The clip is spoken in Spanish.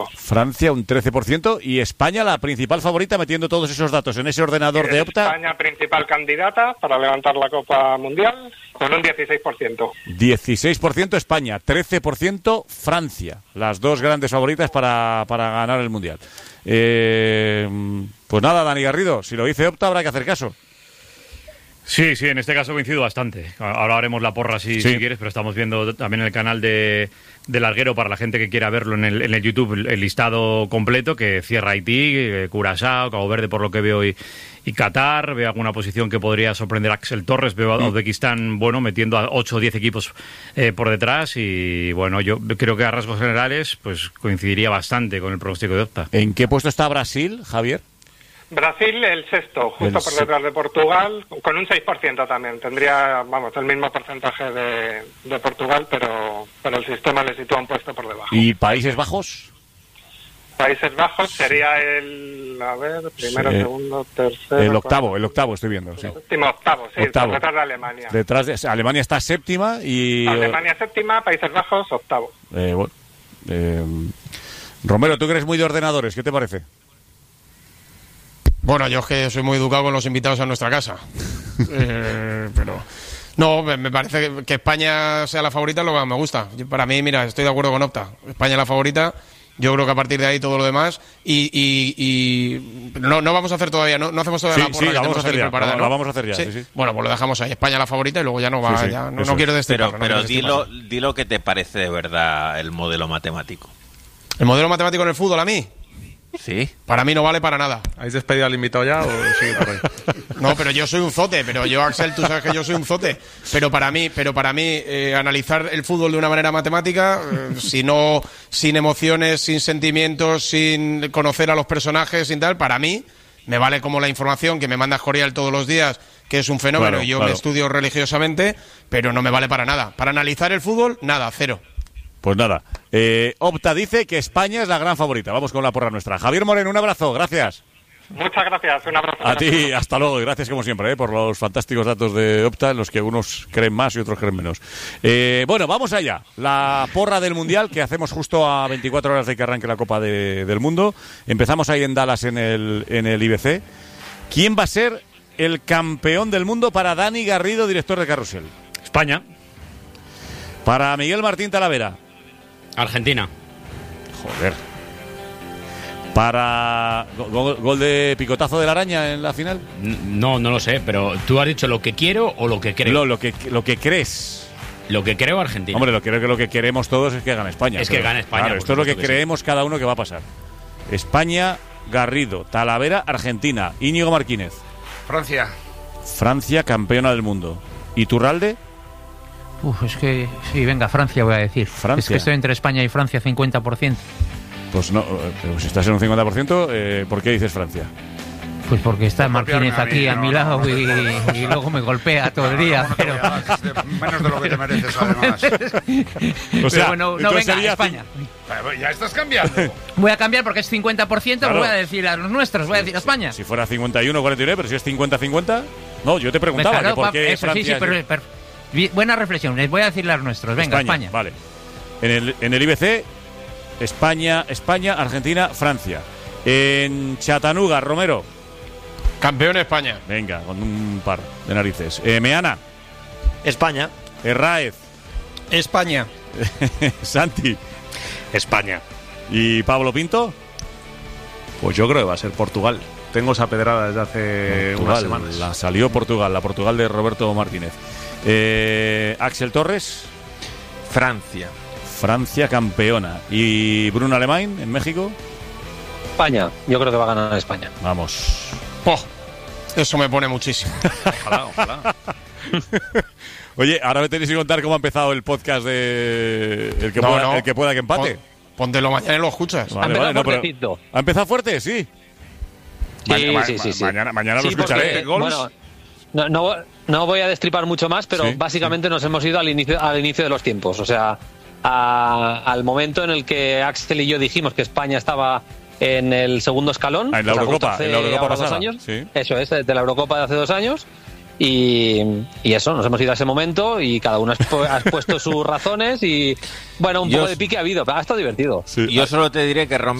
Francia un 13% y España la principal favorita, metiendo todos esos datos en ese ordenador de Opta. España principal candidata para levantar la Copa Mundial con un 16%. 16% España, 13% Francia. Las dos grandes favoritas para ganar el Mundial. Pues nada, Dani Garrido, si lo dice Opta habrá que hacer caso. Sí, en este caso coincido bastante. Ahora haremos la porra si quieres, pero estamos viendo también en el canal de Larguero, para la gente que quiera verlo en el YouTube, el listado completo, que cierra Haití, Curazao, Cabo Verde por lo que veo y Qatar. Veo alguna posición que podría sorprender a Axel Torres. Veo a Uzbekistán, metiendo a 8 o 10 equipos por detrás. Y bueno, yo creo que a rasgos generales pues coincidiría bastante con el pronóstico de Opta. ¿En qué puesto está Brasil, Javier? Brasil el sexto, justo por detrás de Portugal, con un 6% también. Tendría, el mismo porcentaje de Portugal, pero el sistema le sitúa un puesto por debajo. ¿Y Países Bajos? Países Bajos sería primero, segundo, tercero... El octavo estoy viendo, sí. Octavo, detrás de Alemania. Alemania está séptima y... Alemania séptima, Países Bajos octavo. Romero, tú que eres muy de ordenadores, ¿qué te parece? Bueno, yo es que soy muy educado con los invitados a nuestra casa. Pero no, me parece que España sea la favorita es lo que más me gusta. Para mí, mira, estoy de acuerdo con Opta. España es la favorita. Yo creo que a partir de ahí todo lo demás. No vamos a hacer todavía, no hacemos todavía la porra. Sí, la vamos a hacer ya. ¿Sí? Bueno, pues lo dejamos ahí. España la favorita y luego ya no va. No quiero destilar. Pero dilo qué te parece de verdad el modelo matemático. ¿El modelo matemático en el fútbol a mí? Sí. Para mí no vale para nada. ¿Habéis despedido al invitado ya o sigue por ahí? No, pero yo soy un zote, Axel, tú sabes que yo soy un zote. Pero para mí, analizar el fútbol de una manera matemática, sin emociones, sin sentimientos, sin conocer a los personajes, sin tal, para mí me vale como la información que me manda Escorial todos los días, que es un fenómeno, y yo me estudio religiosamente, pero no me vale para nada. Para analizar el fútbol, nada, cero. Pues nada, Opta dice que España es la gran favorita. Vamos con la porra nuestra. Javier Moreno, un abrazo, gracias. Muchas gracias, un abrazo. A ti, hasta luego, y gracias como siempre por los fantásticos datos de Opta, en los que unos creen más y otros creen menos. Bueno, vamos allá. La porra del Mundial, que hacemos justo a 24 horas de que arranque la Copa del Mundo. Empezamos ahí en Dallas, en el IBC. ¿Quién va a ser el campeón del mundo para Dani Garrido, director de Carrusel? España. Para Miguel Martín Talavera. Argentina. Joder. ¿Para gol de picotazo de la araña en la final? No lo sé, pero ¿tú has dicho lo que quiero o lo que creo? No, lo que crees. Lo que creo, Argentina. Hombre, lo que queremos todos es que gane España. Que gane España. Claro, esto es lo que creemos cada uno que va a pasar. España, Garrido, Talavera, Argentina. Íñigo Martínez. Francia, campeona del mundo. ¿Iturralde? Es que sí, venga, Francia voy a decir. Francia. Es que estoy entre España y Francia 50%. Pues no, si estás en un 50%, ¿por qué dices Francia? Pues porque está Martínez aquí a mi lado y luego me golpea todo el día. Pero... Menos de lo que te mereces, además. O sea, bueno, no venga, España. Ya estás cambiando. Voy a cambiar porque es 50%, claro. Voy a decir a los nuestros, voy a decir a España. Si fuera 51-49, pero si es 50-50... No, yo te preguntaba claro, que por qué eso, Francia... Sí, pero buena reflexión, les voy a decir los nuestros. Venga, España. Vale. En el IBC, España, Argentina, Francia. En Chattanooga, Romero. Campeón España. Venga, con un par de narices. Meana. España. Herráez. España. Santi. España. ¿Y Pablo Pinto? Pues yo creo que va a ser Portugal. Tengo esa pedrada desde hace unas semanas. La salió Portugal, la Portugal de Roberto Martínez. Axel Torres. Francia campeona. ¿Y Bruno Alemán en México? España, yo creo que va a ganar España. Vamos. Eso me pone muchísimo. Ojalá. Oye, ahora me tenéis que contar cómo ha empezado el podcast de el que pueda que empate. Póntelo mañana y lo escuchas. Vale, ¿ha empezado fuerte? Sí. Sí. Mañana lo escucharé. Bueno, no voy a destripar mucho más, pero básicamente nos hemos ido al inicio de los tiempos. O sea, al momento en el que Axel y yo dijimos que España estaba en el segundo escalón. En la Eurocopa pasada. 2 años. Sí. Eso es, de la Eurocopa de hace 2 años. Y eso, nos hemos ido a ese momento y cada uno ha puesto sus razones y bueno, un poco de pique ha habido, pero ha estado divertido. Sí. Yo solo te diré que